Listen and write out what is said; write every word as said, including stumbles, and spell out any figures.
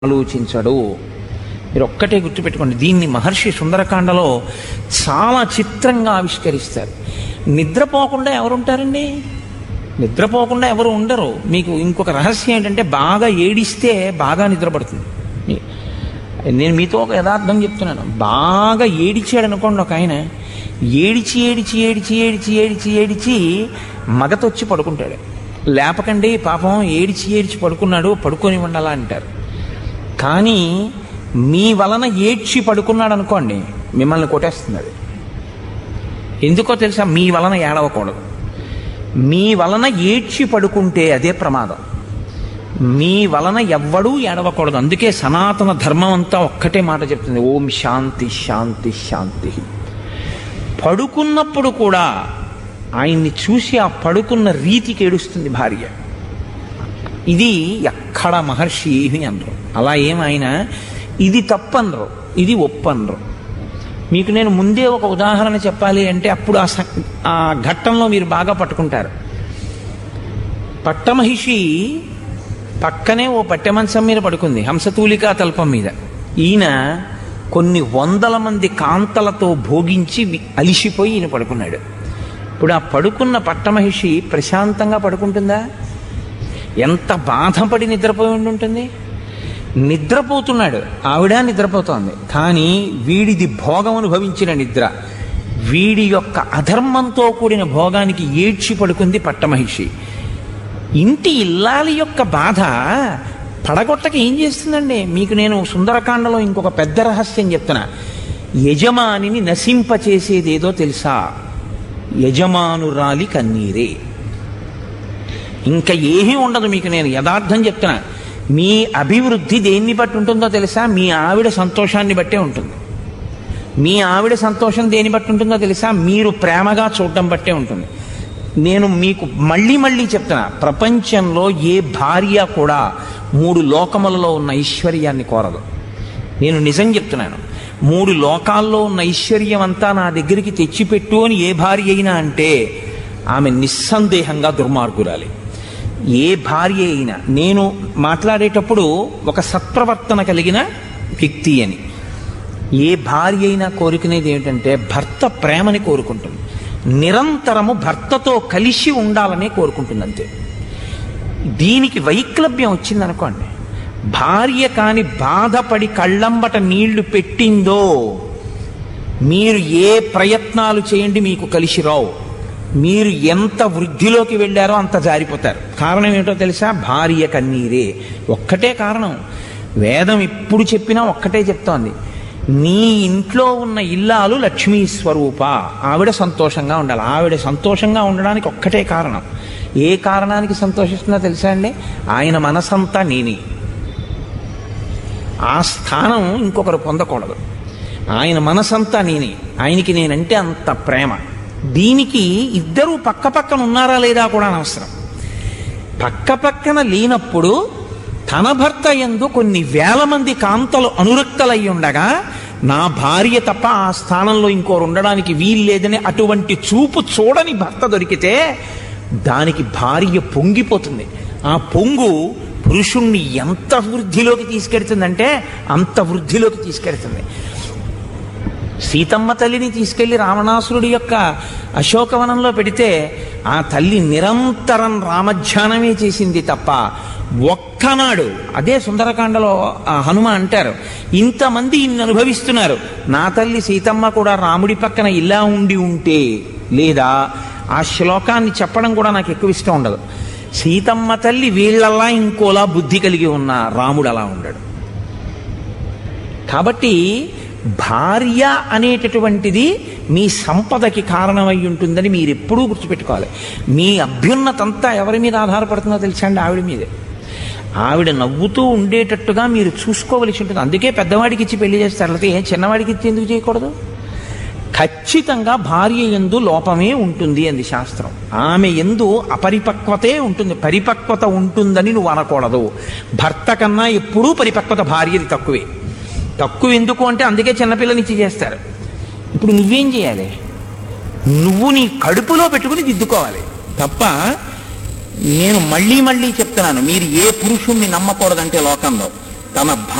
ఆలోచించడు. మీరు ఒక్కటే గుర్తుపెట్టుకోండి, దీన్ని మహర్షి సుందరకాండలో చాలా చిత్రంగా ఆవిష్కరిస్తారు. నిద్రపోకుండా ఎవరుంటారండి? నిద్రపోకుండా ఎవరు ఉండరు. మీకు ఇంకొక రహస్యం ఏంటంటే, బాగా ఏడిస్తే బాగా నిద్రపడుతుంది. నేను మీతో ఒక యథార్థం చెప్తున్నాను. బాగా ఏడిచాడు అనుకోండి ఒక ఆయన, ఏడిచి ఏడిచి ఏడిచి ఏడిచి ఏడిచి ఏడిచి మగతొచ్చి పడుకుంటాడు. లేపకండి పాపం, ఏడిచి ఏడిచి పడుకున్నాడు, పడుకొని ఉండాలా అంటారు. కానీ మీ వలన ఏడ్చి పడుకున్నాడు అనుకోండి, మిమ్మల్ని కొట్టేస్తున్నాడు. ఎందుకో తెలుసా? మీ వలన ఏడవకూడదు. మీ వలన ఏడ్చి పడుకుంటే అదే ప్రమాదం. మీ వలన ఎవ్వడూ ఏడవకూడదు. అందుకే సనాతన ధర్మం అంతా ఒక్కటే మాట చెప్తుంది, ఓం శాంతి శాంతి శాంతి. పడుకున్నప్పుడు కూడా ఆయన్ని చూసి ఆ పడుకున్న రీతికి ఏడుస్తుంది భార్య. ఇది ఎక్కడ మహర్షి ఏమి అనరు. అలా ఏమైనా ఇది తప్పనరు, ఇది ఒప్పనరు. మీకు నేను ముందే ఒక ఉదాహరణ చెప్పాలి అంటే, అప్పుడు ఆ ఆ ఘట్టంలో మీరు బాగా పట్టుకుంటారు. పట్టమహిషి పక్కనే ఓ పట్టెమంచం మీద పడుకుంది, హంసతూలికా తల్పం మీద. ఈయన కొన్ని వందల మంది కాంతలతో భోగించి అలిసిపోయి ఈయన పడుకున్నాడు. ఇప్పుడు ఆ పడుకున్న పట్టమహిషి ప్రశాంతంగా పడుకుంటుందా? ఎంత బాధపడి నిద్రపోయి ఉంటుంది. నిద్రపోతున్నాడు, ఆవిడ నిద్రపోతోంది. కానీ వీడిది భోగం అనుభవించిన నిద్ర, వీడి యొక్క అధర్మంతో కూడిన భోగానికి ఏడ్చి పడుకుంది పట్టమహిషి. ఇంటి ఇల్లాలి యొక్క బాధ పడగొట్టక ఏం చేస్తుందండి? మీకు నేను సుందరకాండలో ఇంకొక పెద్ద రహస్యం చెప్తున్నా. యజమానిని నశింపచేసేదేదో తెలుసా? యజమానురాలి కన్నీరే. ఇంకా ఏమీ ఉండదు. మీకు నేను యథార్థం చెప్తున్నా. మీ అభివృద్ధి దేన్ని బట్టి ఉంటుందో తెలుసా? మీ ఆవిడ సంతోషాన్ని బట్టే ఉంటుంది. మీ ఆవిడ సంతోషం దేన్ని బట్టి ఉంటుందో తెలుసా? మీరు ప్రేమగా చూడటం బట్టే ఉంటుంది. నేను మీకు మళ్ళీ మళ్ళీ చెప్తున్నా, ప్రపంచంలో ఏ భార్య కూడా మూడు లోకములలో ఉన్న ఐశ్వర్యాన్ని కోరదు. నేను నిజం చెప్తున్నాను. మూడు లోకాల్లో ఉన్న ఐశ్వర్యం అంతా నా దగ్గరికి తెచ్చిపెట్టు అని ఏ భార్య అయినా అంటే ఆమె నిస్సందేహంగా దుర్మార్గురాలి. ఏ భార్య అయినా, నేను మాట్లాడేటప్పుడు ఒక సత్ప్రవర్తన కలిగిన వ్యక్తి అని, ఏ భార్య అయినా కోరుకునేది ఏమిటంటే భర్త ప్రేమని కోరుకుంటుంది. నిరంతరము భర్తతో కలిసి ఉండాలనే కోరుకుంటుంది, అంతే. దీనికి వైక్లభ్యం వచ్చిందనుకోండి, భార్య కాని బాధపడి కళ్ళంబట నీళ్లు పెట్టిందో, మీరు ఏ ప్రయత్నాలు చేయండి మీకు కలిసి రావు. మీరు ఎంత వృద్ధిలోకి వెళ్ళారో అంత జారిపోతారు. కారణం ఏమిటో తెలుసా? భార్య కన్నీరే. ఒక్కటే కారణం. వేదం ఇప్పుడు చెప్పినా ఒక్కటే చెప్తోంది, నీ ఇంట్లో ఉన్న ఇల్లాలు లక్ష్మీ స్వరూప, ఆవిడ సంతోషంగా ఉండాలి. ఆవిడ సంతోషంగా ఉండడానికి ఒక్కటే కారణం. ఏ కారణానికి సంతోషిస్తుందో తెలుసా అండి? ఆయన మనసంతా నేనే. ఆ స్థానం ఇంకొకరు పొందకూడదు. ఆయన మనసంతా నేనే, ఆయనకి నేనంటే అంత ప్రేమ. దీనికి ఇద్దరూ పక్క పక్కన ఉన్నారా లేదా కూడా అనవసరం. పక్క పక్కన లేనప్పుడు తన భర్త యందు కొన్ని వేల మంది కాంతలు అనురక్తలై ఉండగా, నా భార్య తప్ప ఆ స్థానంలో ఇంకోరు ఉండడానికి వీలు లేదని అటువంటి చూపు చూడని భర్త దొరికితే దానికి భార్య పొంగిపోతుంది. ఆ పొంగు పురుషుణ్ణి ఎంత వృద్ధిలోకి తీసుకెడుతుందంటే అంత వృద్ధిలోకి తీసుకెడుతుంది. సీతమ్మ తల్లిని తీసుకెళ్లి రావణాసురుడి యొక్క అశోకవనంలో పెడితే ఆ తల్లి నిరంతరం రామధ్యానమే చేసింది తప్ప ఒక్కనాడు, అదే సుందరకాండలో హనుమ అంటారు, ఇంతమంది ఇన్ని అనుభవిస్తున్నారు, నా తల్లి సీతమ్మ కూడా రాముడి పక్కన ఇలా ఉండి ఉంటే, లేదా ఆ శ్లోకాన్ని చెప్పడం కూడా నాకు ఎక్కువ ఇష్టం ఉండదు. సీతమ్మ తల్లి వీళ్ళల్లా ఇంకోలా బుద్ధి కలిగి ఉన్న రాముడు అలా ఉండడు. కాబట్టి భార్య అనేటటువంటిది మీ సంపదకి కారణమై ఉంటుందని మీరు ఎప్పుడూ గుర్తుపెట్టుకోవాలి. మీ అభ్యున్నతంతా ఎవరి మీద ఆధారపడుతుందో తెలుసా అండి? ఆవిడ మీదే. ఆవిడ నవ్వుతూ ఉండేటట్టుగా మీరు చూసుకోవలసి ఉంటుంది. అందుకే పెద్దవాడికి ఇచ్చి పెళ్లి చేస్తారు. లేకపోతే చిన్నవాడికి ఇచ్చి ఎందుకు చేయకూడదు? ఖచ్చితంగా భార్య యందు లోపమే ఉంటుంది అంది శాస్త్రం. ఆమె యందు అపరిపక్వతే ఉంటుంది. పరిపక్వత ఉంటుందని నువ్వు అనకూడదు. భర్త కన్నా ఎప్పుడూ పరిపక్వత భార్యది తక్కువే. తక్కువ ఎందుకు అంటే అందుకే చిన్నపిల్లనిచ్చి చేస్తారు. ఇప్పుడు నువ్వేం చేయాలి? నువ్వు నీ కడుపులో పెట్టుకుని దిద్దుకోవాలి తప్ప నేను మళ్ళీ మళ్ళీ చెప్తున్నాను, మీరు ఏ పురుషుణ్ణి నమ్మకూడదంటే లోకంలో తమ